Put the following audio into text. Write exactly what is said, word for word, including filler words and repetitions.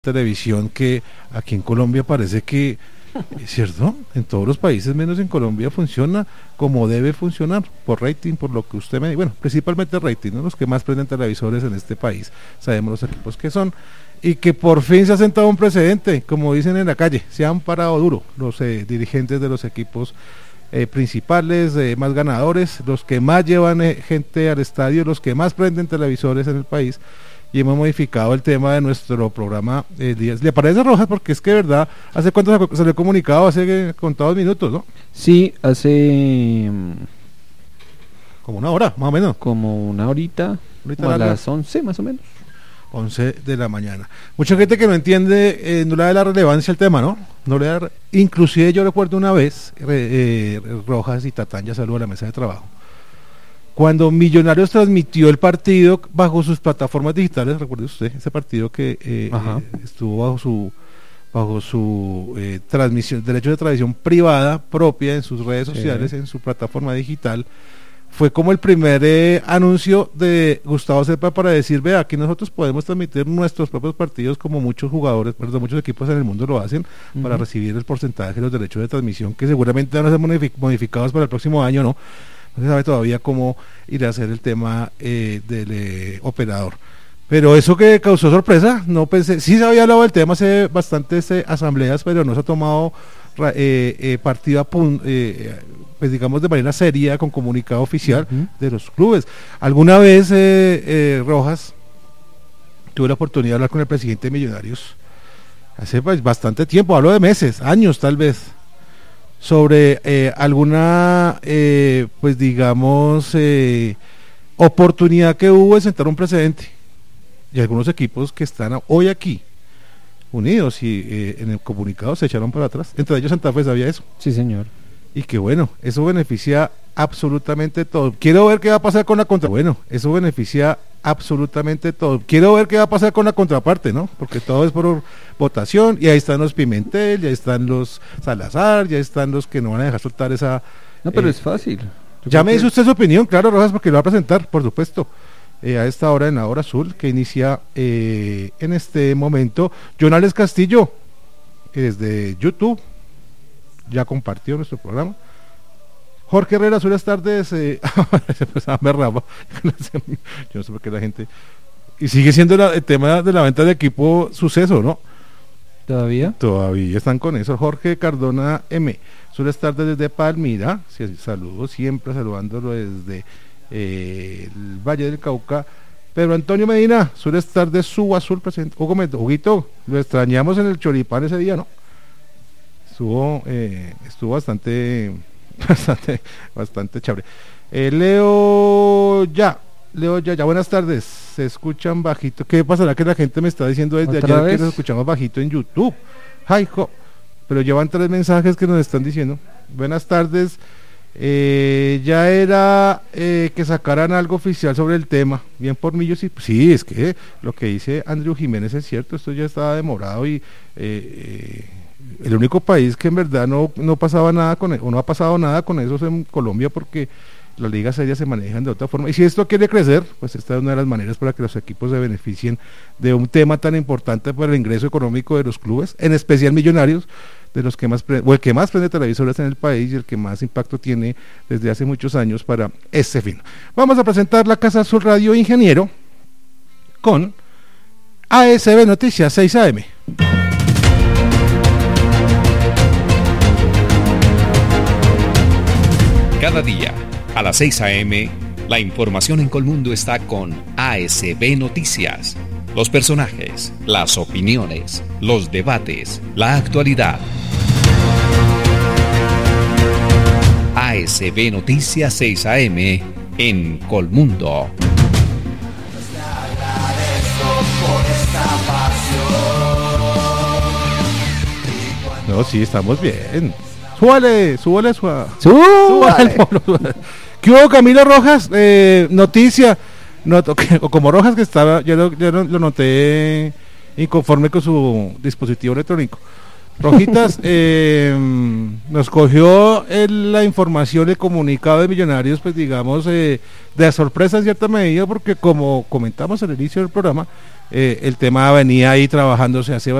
televisión que aquí en Colombia parece que, es cierto, en todos los países menos en Colombia funciona como debe funcionar, por rating, por lo que usted me dice, bueno, principalmente rating, ¿no? Los que más prenden televisores en este país, sabemos los equipos que son, y que por fin se ha sentado un precedente, como dicen en la calle, se han parado duro los eh, dirigentes de los equipos eh, principales, eh, más ganadores, los que más llevan eh, gente al estadio, los que más prenden televisores en el país, y hemos modificado el tema de nuestro programa eh, días. ¿Le parece, Rojas? Porque es que, verdad, ¿hace cuánto se, se le ha comunicado? Hace eh, contados minutos, ¿no? Sí, hace... Como una hora, más o menos. Como una horita, Ahorita como a larga. las once más o menos. once de la mañana. Mucha gente que no entiende, eh, no le da la relevancia al tema, ¿no? No le da, inclusive yo recuerdo una vez, eh, eh, Rojas y Tatán, ya saludo a la mesa de trabajo, cuando Millonarios transmitió el partido bajo sus plataformas digitales, recuerde usted, ese partido que eh, eh, estuvo bajo su bajo su eh, transmisión, derecho de transmisión privada propia en sus redes sociales, sí, en su plataforma digital, fue como el primer eh, anuncio de Gustavo Serpa para decir, vea, aquí nosotros podemos transmitir nuestros propios partidos como muchos jugadores, perdón, muchos equipos en el mundo lo hacen, uh-huh, para recibir el porcentaje de los derechos de transmisión que seguramente van a ser modific- modificados para el próximo año, ¿no? No se sabe todavía cómo irá a ser el tema eh, del eh, operador. Pero eso que causó sorpresa, no pensé, sí se había hablado del tema hace bastantes eh, asambleas, pero no se ha tomado eh, eh, partido a pun, eh, pues digamos de manera seria con comunicado oficial, uh-huh, de los clubes. Alguna vez eh, eh, Rojas tuve la oportunidad de hablar con el presidente de Millonarios hace pues, bastante tiempo, hablo de meses, años tal vez, sobre eh, alguna, eh, pues digamos, eh, oportunidad que hubo de sentar un precedente, y algunos equipos que están hoy aquí, unidos, y eh, en el comunicado se echaron para atrás, entre ellos Santa Fe, ¿sabía eso? Sí, señor. Y que bueno, eso beneficia absolutamente todo. Quiero ver qué va a pasar con la contra... Bueno, eso beneficia absolutamente todo. Quiero ver qué va a pasar con la contraparte, ¿no? Porque todo es por votación, y ahí están los Pimentel, ya están los Salazar, ya están los que no van a dejar soltar esa... No, pero eh, es fácil. Yo ya me dice que... usted su opinión, claro, Rojas, porque lo va a presentar, por supuesto, eh, a esta hora en la hora azul, que inicia eh, en este momento. Jonales Castillo, que desde YouTube ya compartió nuestro programa. Jorge Herrera, buenas tardes. Eh, pues, me rapa. Yo no sé por qué la gente. Y sigue siendo la, el tema de la venta de equipo suceso, ¿no? ¿Todavía? Todavía están con eso. Jorge Cardona M. Buenas tardes desde Palmira. Sí, saludos, siempre saludándolo desde eh, el Valle del Cauca. Pedro Antonio Medina, buenas tardes, su azul presente. Hugo Mendoza, Huguito, lo extrañamos en el Choripán ese día, ¿no? Estuvo, eh, estuvo bastante, bastante, bastante chévere. Eh, Leo ya, Leo ya, ya, buenas tardes. Se escuchan bajito. ¿Qué pasará que la gente me está diciendo desde ayer vez? Que nos escuchamos bajito en YouTube? Ay, jo. Pero llevan tres mensajes que nos están diciendo. Buenas tardes. Eh, ya era eh, que sacaran algo oficial sobre el tema. Bien por Millos, sí, sí, es que lo que dice Andrew Jiménez es cierto. Esto ya estaba demorado y eh, eh, el único país que en verdad no, no pasaba nada con o no ha pasado nada con eso es en Colombia, porque las ligas serias se manejan de otra forma, y si esto quiere crecer, pues esta es una de las maneras para que los equipos se beneficien de un tema tan importante para el ingreso económico de los clubes, en especial Millonarios, de los que más pre- o el que más prende televisores en el país y el que más impacto tiene desde hace muchos años para ese fin. Vamos a presentar la Casa Azul Radio Ingeniero con A S B Noticias seis A M. Cada día, a las seis a eme, la información en Colmundo está con A S B Noticias. Los personajes, las opiniones, los debates, la actualidad. A S B Noticias seis a eme en Colmundo. No, sí, estamos bien. Súbale, súbale, súbale. ¡Súbale! Súbale. ¿Qué hubo, Camilo Rojas? Eh, noticia, noto que, o como Rojas que estaba, yo lo, yo lo, lo noté inconforme con su dispositivo electrónico. Rojitas, eh, nos cogió el- la información, el comunicado de Millonarios, pues digamos, eh, de sorpresa en cierta medida, porque como comentamos al inicio del programa, eh, el tema venía ahí trabajándose hace